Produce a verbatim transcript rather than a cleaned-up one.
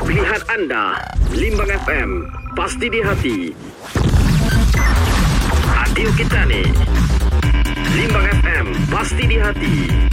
Pilihan anda, Limbang F M, pasti di hati. Radio kita ni, Limbang F M, pasti di hati.